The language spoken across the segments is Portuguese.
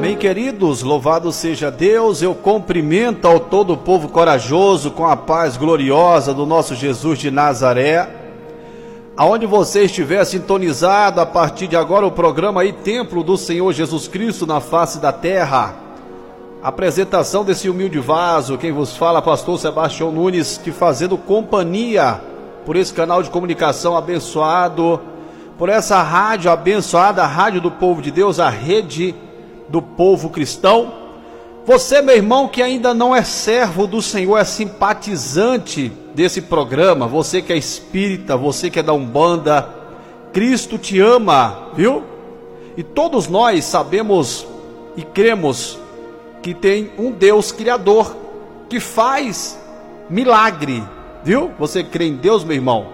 Amém, queridos, louvado seja Deus. Eu cumprimento ao todo o povo corajoso com a paz gloriosa do nosso Jesus de Nazaré. Aonde você estiver sintonizado, a partir de agora o programa aí, Templo do Senhor Jesus Cristo na face da terra. Apresentação desse humilde vaso, quem vos fala, pastor Sebastião Nunes, te fazendo companhia por esse canal de comunicação abençoado, por essa rádio abençoada, a rádio do povo de Deus, a rede do povo cristão. Você, meu irmão, que ainda não é servo do Senhor, é simpatizante desse programa, você que é espírita, você que é da Umbanda, Cristo te ama, viu? E todos nós sabemos e cremos que tem um Deus criador, que faz milagre, viu? Você crê em Deus, meu irmão?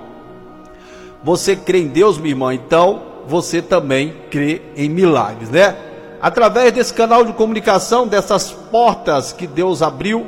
Você crê em Deus, minha irmã? Então, você também crê em milagres, né? Através desse canal de comunicação, dessas portas que Deus abriu,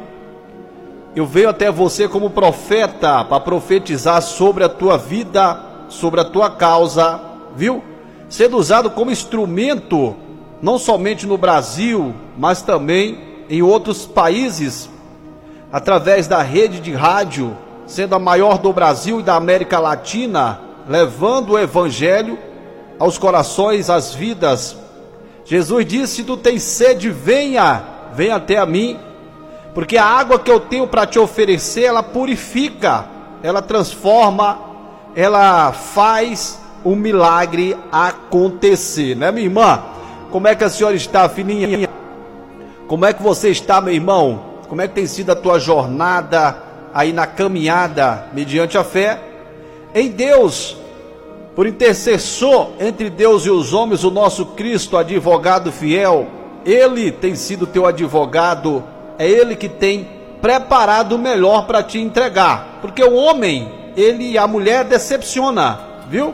eu venho até você como profeta, para profetizar sobre a tua vida, sobre a tua causa, viu? Sendo usado como instrumento, não somente no Brasil, mas também em outros países, através da rede de rádio, sendo a maior do Brasil e da América Latina, levando o Evangelho aos corações, às vidas. Jesus disse: se tu tens sede, venha até a mim, porque a água que eu tenho para te oferecer, ela purifica, ela transforma, ela faz o milagre acontecer, né, minha irmã? Como é que a senhora está, filhinha? Como é que você está, meu irmão? Como é que tem sido a tua jornada aí na caminhada mediante a fé em Deus? Por intercessor entre Deus e os homens, o nosso Cristo, advogado fiel, Ele tem sido teu advogado, é Ele que tem preparado o melhor para te entregar, porque o homem, ele e a mulher decepciona, viu?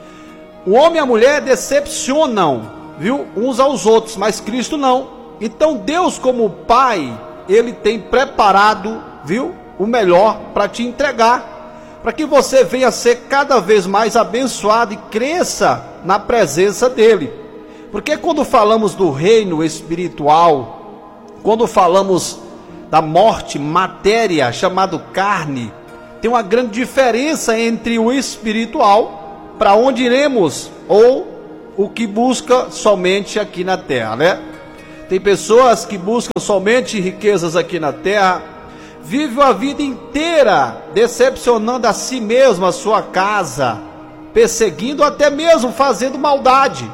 O homem e a mulher decepcionam, viu? Uns aos outros, mas Cristo não. Então Deus, como Pai, Ele tem preparado, viu? O melhor para te entregar, para que você venha ser cada vez mais abençoado e cresça na presença dEle. Porque quando falamos do reino espiritual, quando falamos da morte, matéria, chamado carne, tem uma grande diferença entre o espiritual, para onde iremos, ou o que busca somente aqui na terra, né? Tem pessoas que buscam somente riquezas aqui na terra, vive a vida inteira decepcionando a si mesmo, a sua casa, perseguindo, até mesmo fazendo maldade.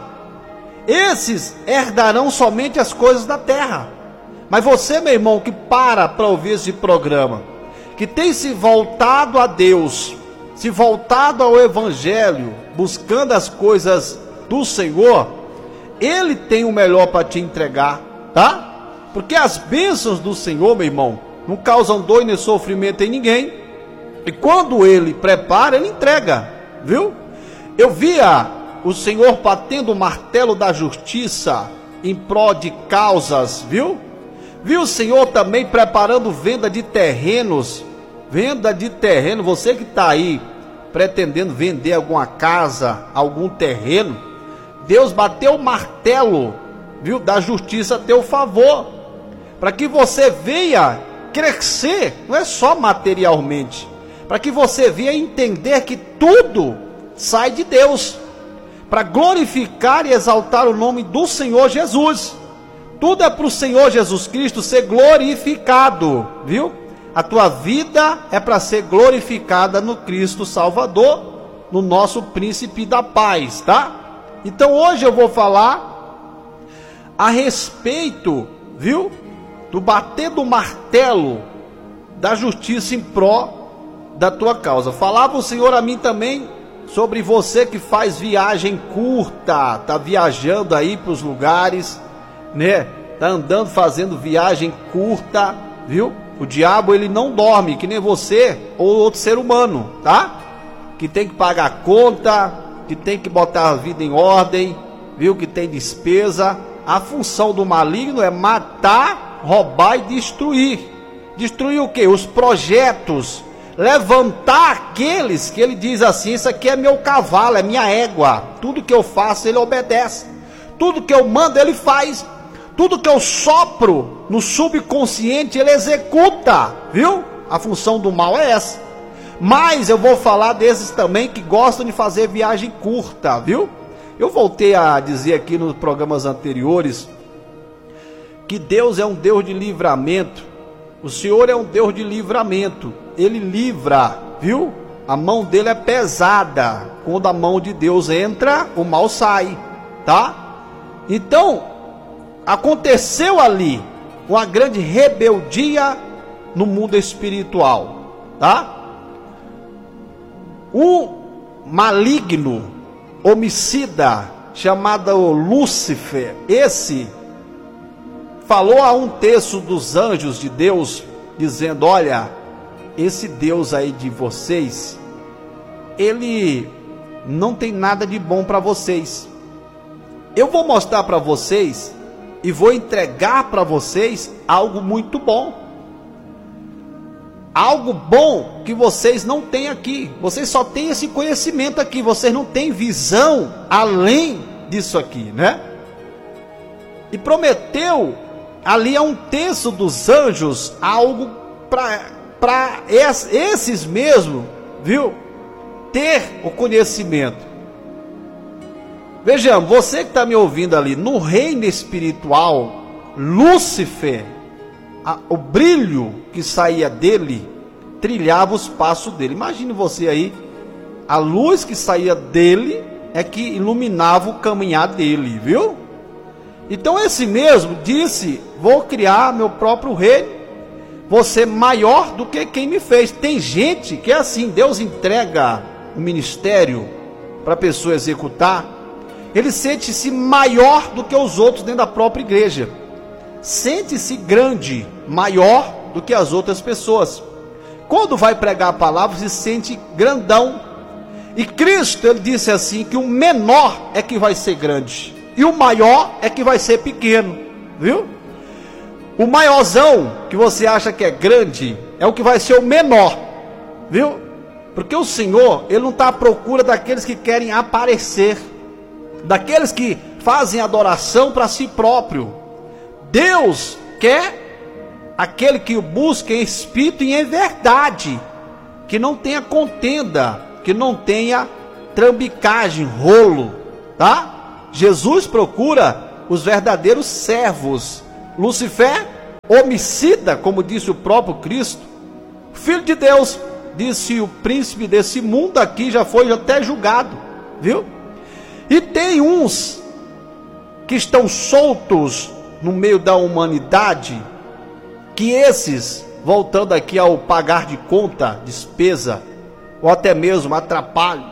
Esses herdarão somente as coisas da terra. Mas você, meu irmão, que para ouvir esse programa, que tem se voltado a Deus, se voltado ao Evangelho, buscando as coisas do Senhor, Ele tem o melhor para te entregar, tá? Porque as bênçãos do Senhor, meu irmão, não causam dor nem sofrimento em ninguém. E quando Ele prepara, Ele entrega, viu? Eu via o Senhor batendo o martelo da justiça em prol de causas, viu? Vi o Senhor também preparando venda de terrenos. Venda de terreno, você que está aí pretendendo vender alguma casa, algum terreno, Deus bateu o martelo, viu, da justiça a teu favor, para que você venha crescer, não é só materialmente, para que você venha entender que tudo sai de Deus, para glorificar e exaltar o nome do Senhor Jesus. Tudo é para o Senhor Jesus Cristo ser glorificado, viu? A tua vida é para ser glorificada no Cristo Salvador, no nosso príncipe da paz, tá? Então hoje eu vou falar a respeito, viu, do bater do martelo da justiça em pró da tua causa. Falava o Senhor a mim também sobre você que faz viagem curta, tá viajando aí para os lugares, né? Tá andando fazendo viagem curta, viu? O diabo, ele não dorme, que nem você ou outro ser humano, tá? Que tem que pagar conta, que tem que botar a vida em ordem, viu? Que tem despesa. A função do maligno é matar, roubar e destruir. Destruir o quê? Os projetos. Levantar aqueles que ele diz assim: isso aqui é meu cavalo, é minha égua. Tudo que eu faço ele obedece. Tudo que eu mando ele faz. Tudo que eu sopro no subconsciente, ele executa, viu? A função do mal é essa. Mas eu vou falar desses também que gostam de fazer viagem curta, viu? Eu voltei a dizer aqui nos programas anteriores que Deus é um Deus de livramento. O Senhor é um Deus de livramento. Ele livra, viu? A mão dele é pesada. Quando a mão de Deus entra, o mal sai, tá? Então, aconteceu ali uma grande rebeldia no mundo espiritual, tá? Um maligno, homicida, chamado Lúcifer, esse falou a um terço dos anjos de Deus, dizendo: olha, esse Deus aí de vocês, ele não tem nada de bom para vocês. Eu vou mostrar para vocês e vou entregar para vocês algo muito bom. Algo bom que vocês não têm aqui. Vocês só têm esse conhecimento aqui. Vocês não têm visão além disso aqui, né? E prometeu ali a um terço dos anjos algo para esses mesmo, viu? Ter o conhecimento. Vejamos, você que está me ouvindo ali, no reino espiritual, Lúcifer, o brilho que saía dele, trilhava os passos dele. Imagine você aí, a luz que saía dele é que iluminava o caminhar dele, viu? Então esse mesmo disse: vou criar meu próprio reino, vou ser maior do que quem me fez. Tem gente que é assim, Deus entrega o ministério para a pessoa executar, ele sente-se maior do que os outros dentro da própria igreja, sente-se grande, maior do que as outras pessoas. Quando vai pregar a palavra, se sente grandão. E Cristo, ele disse assim, que o menor é que vai ser grande, e o maior é que vai ser pequeno, viu? O maiorzão, que você acha que é grande, é o que vai ser o menor, viu? Porque o Senhor, ele não está à procura daqueles que querem aparecer, daqueles que fazem adoração para si próprio. Deus quer aquele que o busca em espírito e em verdade, que não tenha contenda, que não tenha trambicagem, rolo, tá? Jesus procura os verdadeiros servos. Lúcifer, homicida, como disse o próprio Cristo, filho de Deus, disse: o príncipe desse mundo aqui já foi até julgado, viu? E tem uns que estão soltos no meio da humanidade, que esses, voltando aqui ao pagar de conta, despesa, ou até mesmo atrapalho,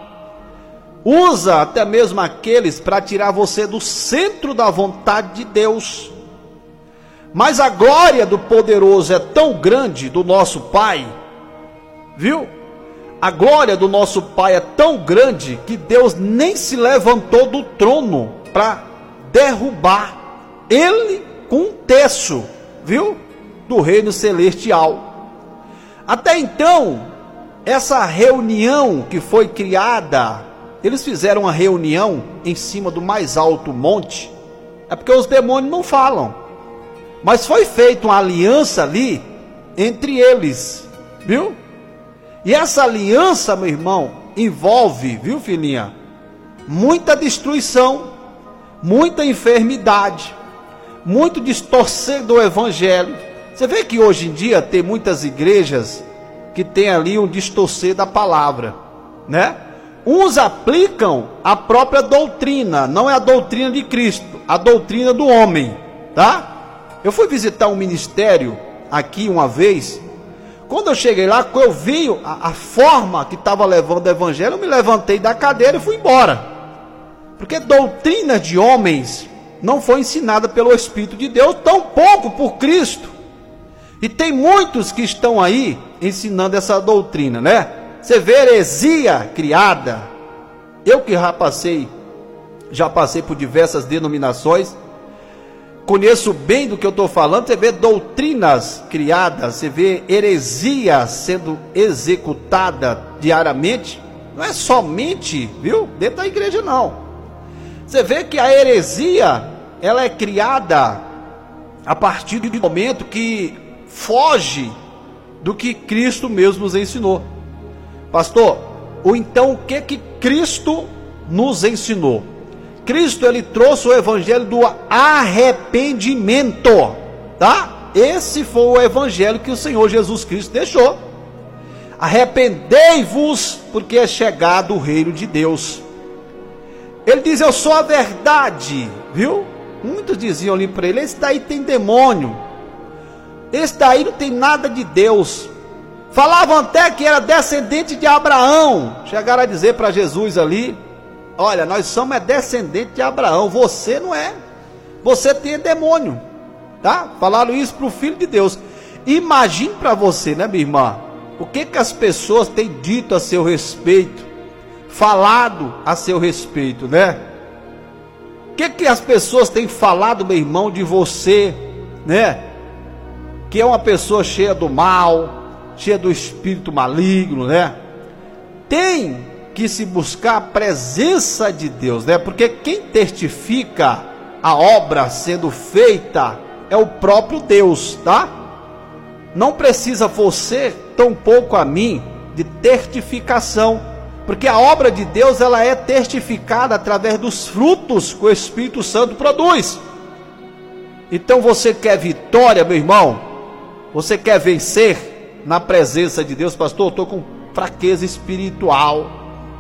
usa até mesmo aqueles para tirar você do centro da vontade de Deus. Mas a glória do poderoso é tão grande, do nosso Pai, viu? A glória do nosso Pai é tão grande que Deus nem se levantou do trono para derrubar ele com um terço, viu? Do reino celestial. Até então, essa reunião que foi criada, eles fizeram uma reunião em cima do mais alto monte, é porque os demônios não falam, mas foi feita uma aliança ali entre eles, viu? E essa aliança, meu irmão, envolve, viu, filhinha, muita destruição, muita enfermidade, muito distorcer do evangelho. Você vê que hoje em dia tem muitas igrejas que tem ali um distorcer da palavra, né? Uns aplicam a própria doutrina, não é a doutrina de Cristo, a doutrina do homem, tá? Eu fui visitar um ministério aqui uma vez. Quando eu cheguei lá, eu vi a forma que estava levando o evangelho, eu me levantei da cadeira e fui embora. Porque doutrina de homens não foi ensinada pelo Espírito de Deus, tampouco por Cristo. E tem muitos que estão aí ensinando essa doutrina, né? Você vê heresia criada. Eu que já passei por diversas denominações, conheço bem do que eu estou falando. Você vê doutrinas criadas, você vê heresia sendo executada diariamente. Não é somente, viu, dentro da igreja não. Você vê que a heresia, ela é criada a partir do momento que foge do que Cristo mesmo nos ensinou. Pastor, então o que Cristo nos ensinou? Cristo, ele trouxe o evangelho do arrependimento, tá? Esse foi o evangelho que o Senhor Jesus Cristo deixou. Arrependei-vos, porque é chegado o reino de Deus. Ele diz: eu sou a verdade, viu? Muitos diziam ali para ele: esse daí tem demônio, esse daí não tem nada de Deus. Falavam até que era descendente de Abraão. Chegaram a dizer para Jesus ali: olha, nós somos descendentes de Abraão, você não é, você tem demônio, tá? Falaram isso para o Filho de Deus. Imagine para você, né, minha irmã, o que as pessoas têm dito a seu respeito, falado a seu respeito, né? O que as pessoas têm falado, meu irmão, de você, né? Que é uma pessoa cheia do mal, cheia do espírito maligno, né? Tem que se buscar a presença de Deus, né? Porque quem testifica a obra sendo feita é o próprio Deus, tá? Não precisa você, tampouco a mim, de testificação, porque a obra de Deus, ela é testificada através dos frutos que o Espírito Santo produz. Então você quer vitória, meu irmão? Você quer vencer na presença de Deus? Pastor, eu estou com fraqueza espiritual.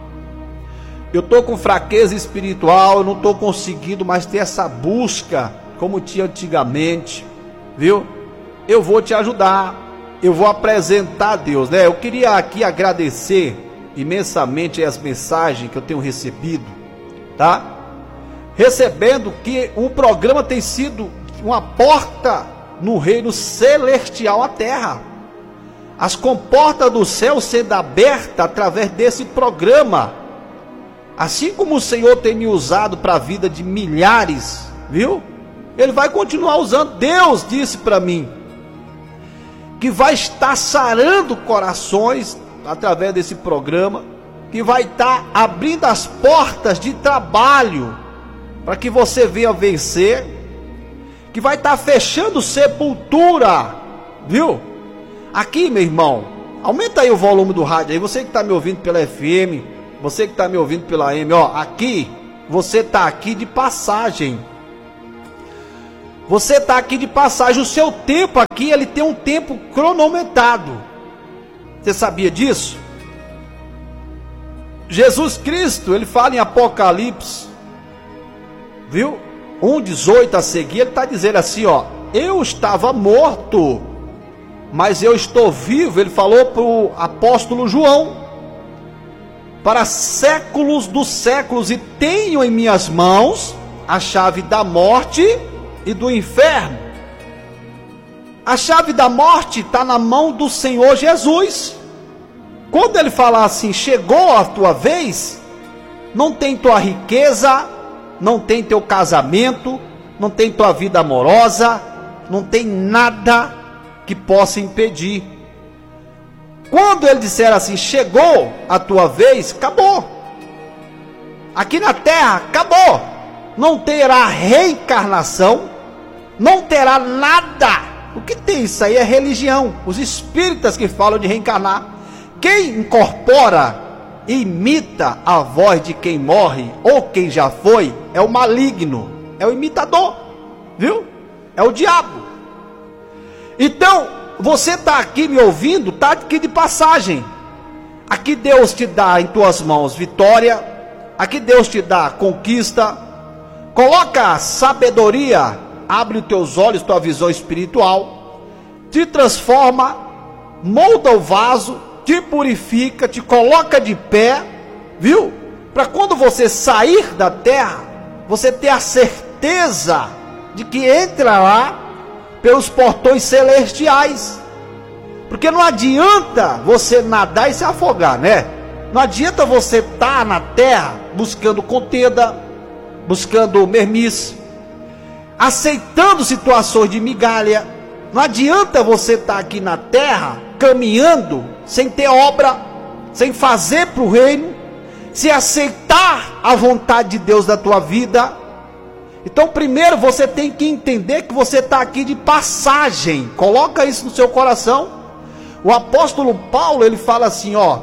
Eu estou com fraqueza espiritual, eu não estou conseguindo mais ter essa busca como tinha antigamente, viu? Eu vou te ajudar, eu vou apresentar a Deus, né? Eu queria aqui agradecer imensamente as mensagens que eu tenho recebido, tá? Recebendo que o programa tem sido uma porta no reino celestial à terra. As comportas do céu sendo abertas através desse programa. Assim como o Senhor tem me usado para a vida de milhares, viu? Ele vai continuar usando. Deus disse para mim que vai estar sarando corações através desse programa, que vai estar abrindo as portas de trabalho para que você venha vencer, que vai estar fechando sepultura, viu? Aqui, meu irmão, aumenta aí o volume do rádio aí, você que está me ouvindo pela FM, você que está me ouvindo pela AM, ó, aqui, você está aqui de passagem. Você está aqui de passagem, o seu tempo aqui, ele tem um tempo cronometrado. Você sabia disso? Jesus Cristo, ele fala em Apocalipse, viu? 1:18 a seguir, ele está dizendo assim, ó: eu estava morto, mas eu estou vivo. Ele falou para o apóstolo João, para séculos dos séculos, e tenho em minhas mãos a chave da morte e do inferno. A chave da morte está na mão do Senhor Jesus. Quando ele falar assim: chegou a tua vez, não tem tua riqueza, não tem teu casamento, não tem tua vida amorosa, não tem nada que possa impedir. Quando ele disser assim: chegou a tua vez, acabou. Aqui na terra, acabou. Não terá reencarnação, não terá nada. O que tem isso aí é religião. Os espíritas que falam de reencarnar. Quem incorpora e imita a voz de quem morre ou quem já foi é o maligno, é o imitador, viu? É o diabo. Então, você está aqui me ouvindo, está aqui de passagem. Aqui Deus te dá em tuas mãos vitória, aqui Deus te dá conquista. Coloca sabedoria, abre os teus olhos, tua visão espiritual, te transforma, molda o vaso, te purifica, te coloca de pé, viu? Para quando você sair da terra, você ter a certeza de que entra lá pelos portões celestiais. Porque não adianta você nadar e se afogar, né? Não adianta você estar na terra buscando contenda, buscando mermice, aceitando situações de migalha. Não adianta você estar aqui na terra caminhando sem ter obra, sem fazer para o reino, sem aceitar a vontade de Deus da tua vida. Então primeiro você tem que entender que você está aqui de passagem. Coloca isso no seu coração. O apóstolo Paulo, ele fala assim, ó: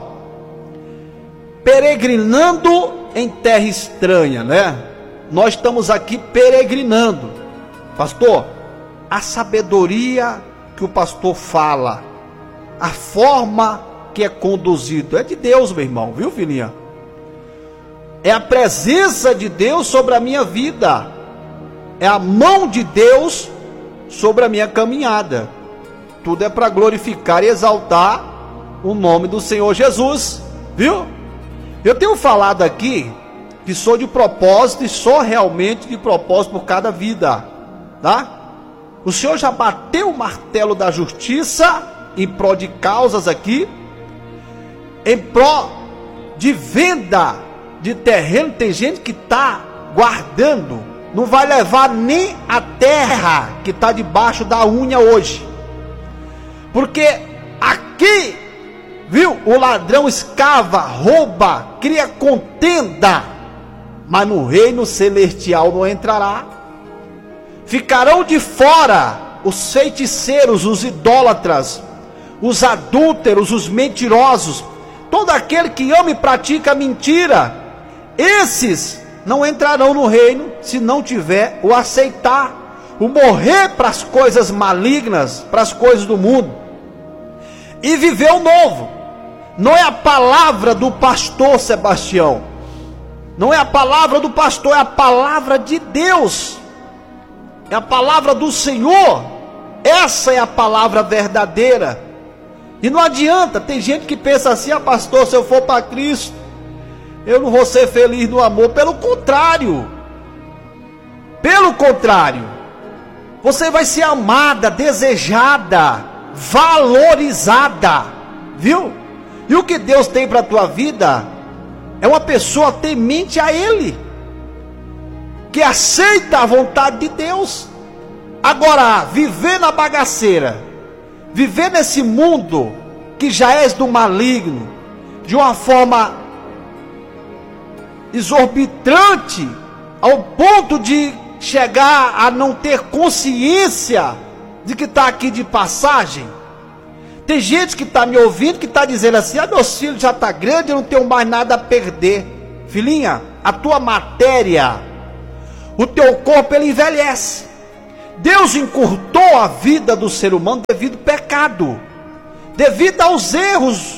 peregrinando em terra estranha, né? Nós estamos aqui peregrinando. Pastor, a sabedoria que o pastor fala, a forma que é conduzido, é de Deus, meu irmão, viu, filhinha? É a presença de Deus sobre a minha vida, é a mão de Deus sobre a minha caminhada. Tudo é para glorificar e exaltar o nome do Senhor Jesus, viu? Eu tenho falado aqui que sou de propósito e sou realmente de propósito por cada vida, tá? O Senhor já bateu o martelo da justiça em prol de causas aqui, em prol de venda de terreno. Tem gente que está guardando, não vai levar nem a terra que está debaixo da unha hoje, porque aqui, viu, o ladrão escava, rouba, cria contenda, mas no reino celestial não entrará. Ficarão de fora os feiticeiros, os idólatras, os adúlteros, os mentirosos, todo aquele que ama e pratica mentira. Esses não entrarão no reino se não tiver o aceitar, o morrer para as coisas malignas, para as coisas do mundo, e viver o novo. Não é a palavra do pastor Sebastião, não é a palavra do pastor, é a palavra de Deus, é a palavra do Senhor. Essa é a palavra verdadeira. E não adianta, tem gente que pensa assim: ah, pastor, se eu for para Cristo, eu não vou ser feliz no amor. Pelo contrário, você vai ser amada, desejada, valorizada, viu? E o que Deus tem para a tua vida é uma pessoa temente a Ele, que aceita a vontade de Deus. Agora, viver na bagaceira, viver nesse mundo que já és do maligno, de uma forma exorbitante, ao ponto de chegar a não ter consciência de que está aqui de passagem. Tem gente que está me ouvindo, que está dizendo assim: ah, meus filhos já estão grandes, eu não tenho mais nada a perder. Filhinha, a tua matéria, o teu corpo, ele envelhece. Deus encurtou a vida do ser humano devido ao pecado, devido aos erros.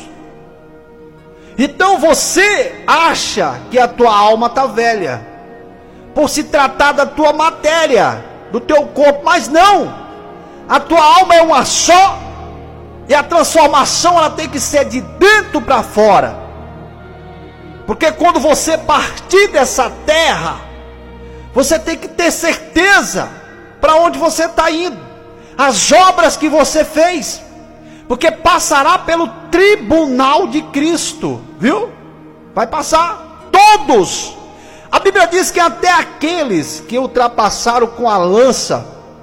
Então você acha que a tua alma está velha, por se tratar da tua matéria, do teu corpo, mas não. A tua alma é uma só, e a transformação ela tem que ser de dentro para fora. Porque quando você partir dessa terra, você tem que ter certeza para onde você está indo, as obras que você fez, porque passará pelo tribunal de Cristo, viu? Vai passar, todos. A Bíblia diz que até aqueles que ultrapassaram com a lança,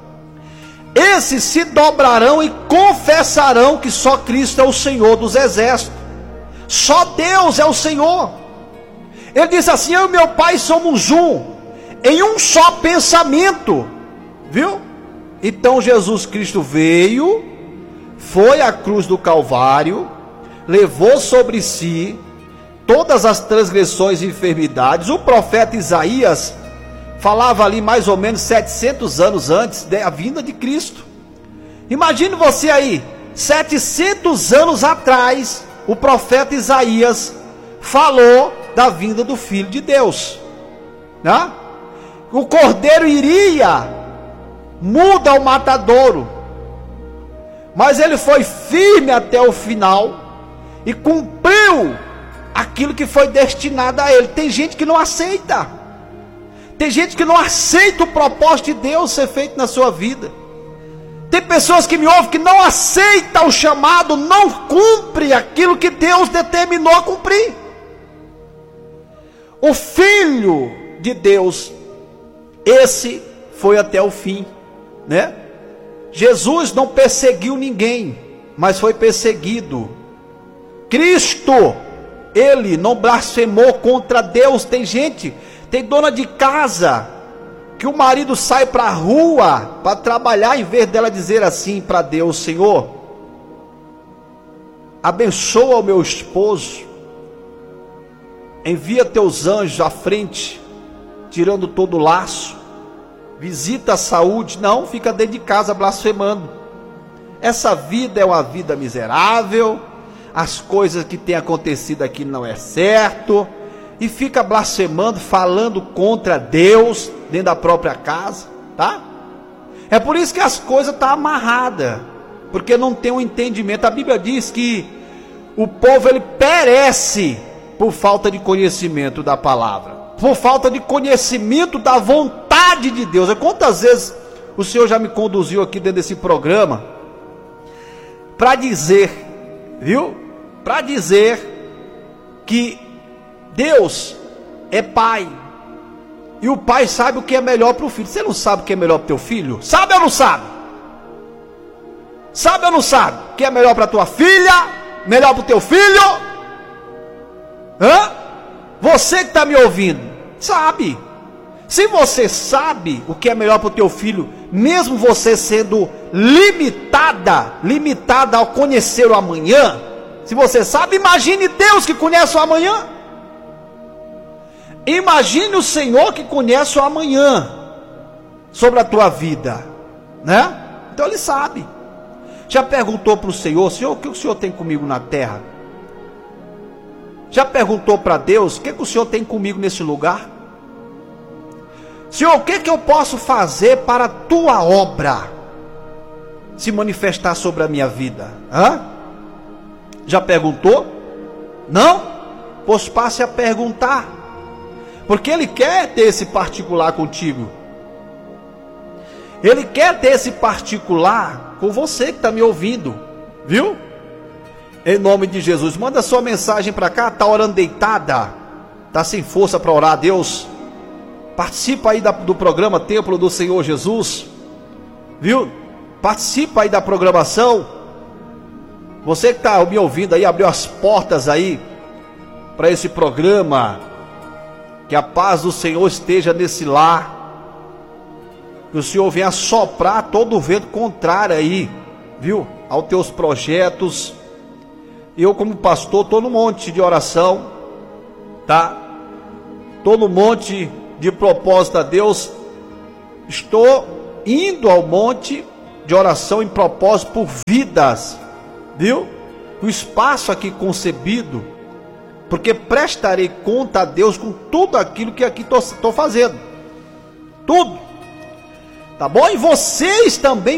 esses se dobrarão e confessarão que só Cristo é o Senhor dos exércitos, só Deus é o Senhor. Ele disse assim: eu e meu Pai somos um, em um só pensamento, viu? Então Jesus Cristo veio, foi à cruz do Calvário, levou sobre si todas as transgressões e enfermidades. O profeta Isaías falava ali mais ou menos 700 anos antes da vinda de Cristo. Imagine você aí, 700 anos atrás, o profeta Isaías falou da vinda do Filho de Deus, né? O cordeiro iria, muda ao matadouro, mas ele foi firme até o final e cumpriu aquilo que foi destinado a ele. Tem gente que não aceita, tem gente que não aceita o propósito de Deus ser feito na sua vida. Tem pessoas que me ouvem que não aceitam o chamado, não cumpre aquilo que Deus determinou a cumprir. O Filho de Deus, esse foi até o fim, né? Jesus não perseguiu ninguém, mas foi perseguido. Cristo, ele não blasfemou contra Deus. Tem gente, tem dona de casa que o marido sai para a rua para trabalhar, em vez dela dizer assim para Deus: Senhor, abençoa o meu esposo, envia teus anjos à frente, tirando todo o laço, visita a saúde. Não, fica dentro de casa blasfemando. Essa vida é uma vida miserável, as coisas que têm acontecido aqui não é certo, e fica blasfemando, falando contra Deus dentro da própria casa, tá? É por isso que as coisas estão amarradas, porque não tem um entendimento. A Bíblia diz que o povo ele perece por falta de conhecimento da palavra, por falta de conhecimento da vontade de Deus. Quantas vezes o Senhor já me conduziu aqui dentro desse programa para dizer, viu? Para dizer que Deus é pai, e o pai sabe o que é melhor para o filho. Você não sabe o que é melhor para o teu filho? Sabe ou não sabe? Sabe ou não sabe o que é melhor para a tua filha? Melhor para o teu filho? Hã? Você que está me ouvindo, sabe. Se você sabe o que é melhor para o teu filho, mesmo você sendo limitada ao conhecer o amanhã, se você sabe, imagine Deus que conhece o amanhã. Imagine o Senhor que conhece o amanhã sobre a tua vida, né? Então Ele sabe. Já perguntou para o Senhor: Senhor, o que o Senhor tem comigo na terra? Já perguntou para Deus: o que o Senhor tem comigo nesse lugar? Senhor, o que eu posso fazer para a tua obra se manifestar sobre a minha vida? Hã? Já perguntou? Não? Pois passe a perguntar, porque Ele quer ter esse particular contigo. Ele quer ter esse particular com você que está me ouvindo, viu? Em nome de Jesus, manda sua mensagem para cá. Está orando deitada, está sem força para orar a Deus? Participa aí do programa Templo do Senhor Jesus, viu? Participa aí da programação. Você que está me ouvindo aí, abriu as portas aí para esse programa. Que a paz do Senhor esteja nesse lar, que o Senhor venha soprar todo o vento contrário aí, viu, aos teus projetos. Eu, como pastor, estou no monte de oração, tá? Estou no monte de propósito a Deus. Estou indo ao monte de oração em propósito por vidas, viu? O espaço aqui concebido, porque prestarei conta a Deus com tudo aquilo que aqui estou fazendo, tudo, tá bom? E vocês também